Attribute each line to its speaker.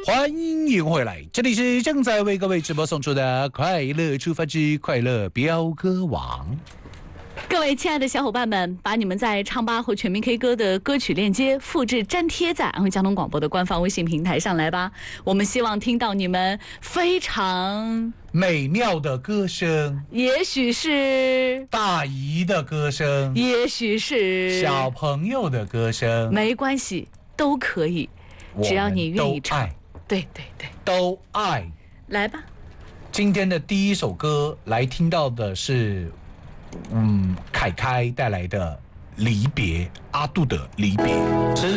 Speaker 1: 欢迎回来，这里是正在为各位直播送出的《快乐出发之快乐飙歌王》。
Speaker 2: 各位亲爱的小伙伴们，把你们在唱吧或全民 K 歌的歌曲链接复制粘贴在安徽交通广播的官方微信平台上来吧。我们希望听到你们非常
Speaker 1: 美妙的歌声，
Speaker 2: 也许是
Speaker 1: 大姨的歌声，
Speaker 2: 也许是
Speaker 1: 小朋友的歌声，
Speaker 2: 没关系，都可以，只要你愿意唱。对对对，
Speaker 1: 都爱。
Speaker 2: 来吧。
Speaker 1: 今天的第一首歌来听到的是凯凯带来的离别，阿杜的离别。